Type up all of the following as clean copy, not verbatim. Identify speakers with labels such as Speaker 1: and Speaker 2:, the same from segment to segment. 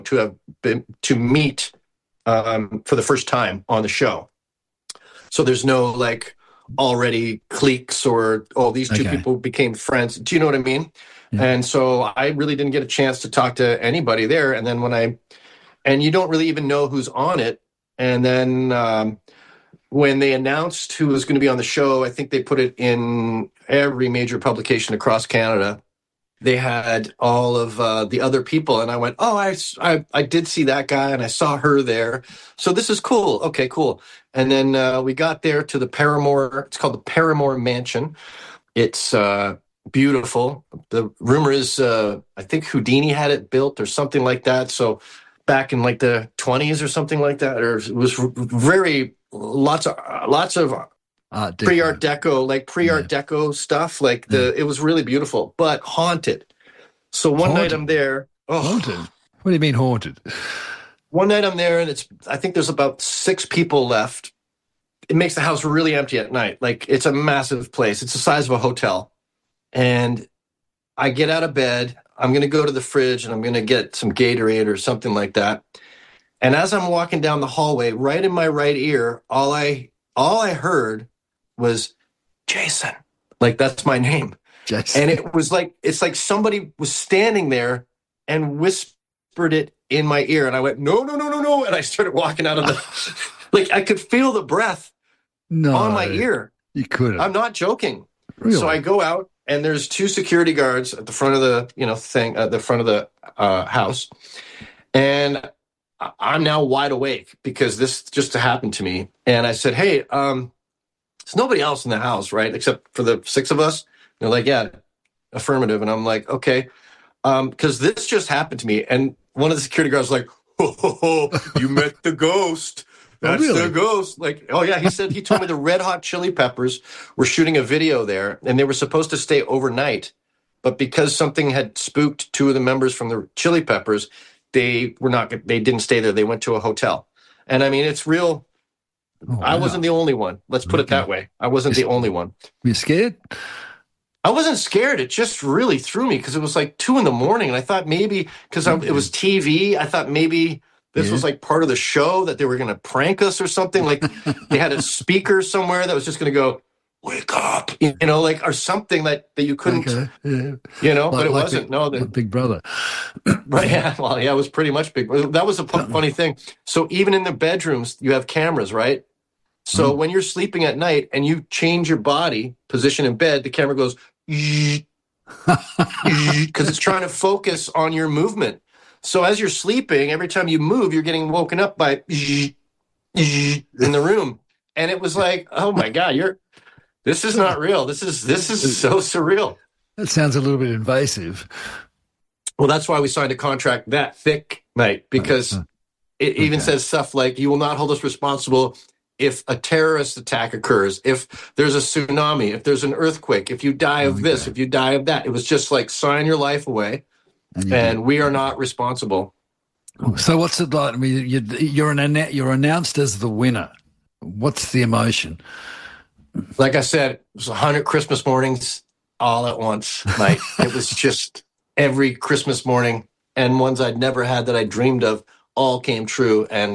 Speaker 1: to have been to meet for the first time on the show. So there's no like already cliques or these two people became friends. Do you know what I mean? Yeah. And so I really didn't get a chance to talk to anybody there. And then and you don't really even know who's on it. And then when they announced who was going to be on the show, I think they put it in every major publication across Canada. They had all of the other people, and I went, oh, I did see that guy, and I saw her there. So this is cool. Okay, cool. And then we got there to the Paramore. It's called the Paramore Mansion. It's beautiful. The rumor is, I think Houdini had it built or something like that. So back in like the 20s or something like that, or it was lots of pre-Art Deco stuff. Like it was really beautiful, but haunted. So one night I'm there. Oh,
Speaker 2: haunted? What do you mean haunted?
Speaker 1: One night I'm there, and I think there's about 6 people left. It makes the house really empty at night. Like, it's a massive place. It's the size of a hotel. And I get out of bed. I'm going to go to the fridge, and I'm going to get some Gatorade or something like that. And as I'm walking down the hallway, right in my right ear, all I heard was Jason. Like, that's my name. Jason. And it's like somebody was standing there and whispered it in my ear. And I went, no. And I started walking out of the, like, I could feel the breath on my ear.
Speaker 2: You couldn't.
Speaker 1: I'm not joking.
Speaker 2: Really?
Speaker 1: So I go out, and there's 2 security guards at the front of the, thing at the front of the house. And I'm now wide awake because this just happened to me. And I said, hey, there's nobody else in the house, right? Except for the 6 of us. They're like, yeah, affirmative. And I'm like, okay. Because this just happened to me. And one of the security guards was like, oh, you met the ghost. That's the ghost. Like, oh yeah, he told me the Red Hot Chili Peppers were shooting a video there, and they were supposed to stay overnight. But because something had spooked 2 of the members from the Chili Peppers, they didn't stay there. They went to a hotel. And I mean, it's real. Oh, wow. I wasn't the only one. Let's put it that way. I wasn't the only one.
Speaker 2: Were you scared?
Speaker 1: I wasn't scared. It just really threw me because it was like 2 a.m. and I thought maybe because it was TV, I thought maybe this was like part of the show that they were going to prank us or something. Like they had a speaker somewhere that was just going to go, wake up, like, or something that you couldn't, but it wasn't.
Speaker 2: Big Brother.
Speaker 1: Right. Yeah. Well, yeah, it was pretty much Big Brother. That was a funny thing. So even in the bedrooms, you have cameras, right? So when you're sleeping at night and you change your body position in bed, the camera goes, because it's trying to focus on your movement. So as you're sleeping, every time you move, you're getting woken up by in the room. And it was like, oh my God, this is not real. This is so surreal.
Speaker 2: That sounds a little bit invasive.
Speaker 1: Well, that's why we signed a contract that thick, mate, because it even says stuff like, you will not hold us responsible if a terrorist attack occurs, if there's a tsunami, if there's an earthquake, if you die of this, if you die of that. It was just like, sign your life away, and we are not responsible.
Speaker 2: So what's it like? I mean, you're announced as the winner. What's the emotion?
Speaker 1: Like I said, it was 100 Christmas mornings all at once, mate. It was just every Christmas morning, and ones I'd never had that I dreamed of all came true. And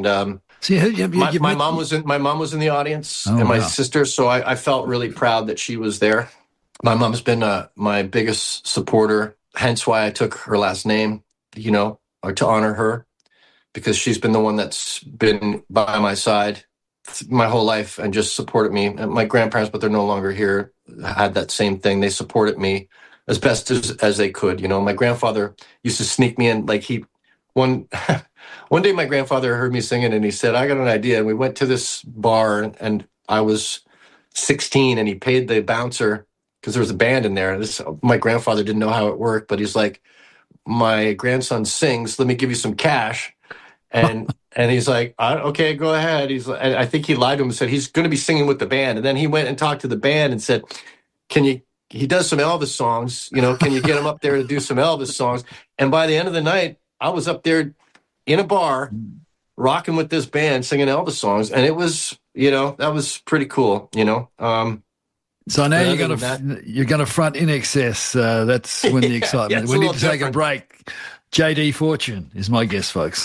Speaker 1: my mom was in the audience, and my sister. So I felt really proud that she was there. My mom's been my biggest supporter, hence why I took her last name, or to honor her, because she's been the one that's been by my side my whole life and just supported me. And my grandparents, but they're no longer here, had that same thing. They supported me as best as they could. My grandfather used to sneak me in. Like one day my grandfather heard me singing and he said, I got an idea. And we went to this bar and I was 16 and he paid the bouncer because there was a band in there. My grandfather didn't know how it worked, but he's like, my grandson sings, let me give you some cash. And he's like, okay, go ahead. I think he lied to him and said he's going to be singing with the band. And then he went and talked to the band and said, he does some Elvis songs, can you get him up there to do some Elvis songs? And by the end of the night, I was up there in a bar rocking with this band singing Elvis songs. And it was, that was pretty cool,
Speaker 2: So now you're going to front In Excess. That's when the excitement. We need to take a break. JD Fortune is my guest, folks.